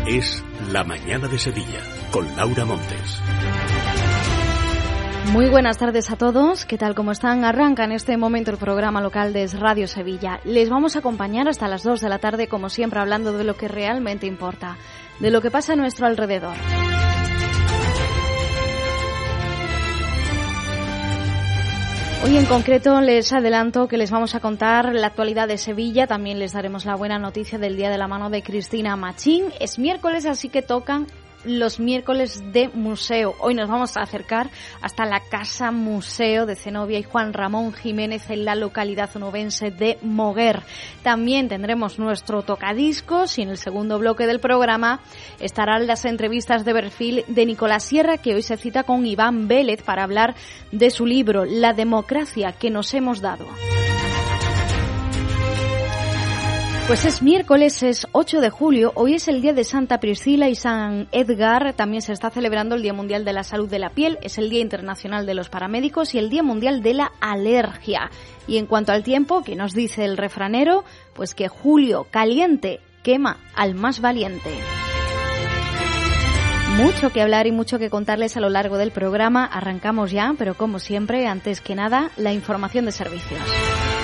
es La Mañana de Sevilla, con Laura Montes. Muy buenas tardes a todos. ¿Qué tal? ¿Cómo están? Arranca en este momento el programa local de Radio Sevilla. Les vamos a acompañar hasta las 2 de la tarde, como siempre, hablando de lo que realmente importa, de lo que pasa a nuestro alrededor. Hoy en concreto les adelanto que les vamos a contar la actualidad de Sevilla, también les daremos la buena noticia del Día de la Mano de Cristina Machín. Es miércoles, así que tocan los miércoles de museo. Hoy nos vamos a acercar hasta la Casa Museo de Zenobia y Juan Ramón Jiménez en la localidad onubense de Moguer. También tendremos nuestro tocadiscos y en el segundo bloque del programa estarán las entrevistas de perfil de Nicolás Sierra, que hoy se cita con Iván Vélez para hablar de su libro La democracia que nos hemos dado. Pues es miércoles, es 8 de julio, hoy es el día de Santa Priscila y San Edgar, también se está celebrando el Día Mundial de la Salud de la Piel, es el Día Internacional de los Paramédicos y el Día Mundial de la Alergia. Y en cuanto al tiempo, ¿qué nos dice el refranero? Pues que julio caliente quema al más valiente. Mucho que hablar y mucho que contarles a lo largo del programa, arrancamos ya, pero como siempre, antes que nada, la información de servicios.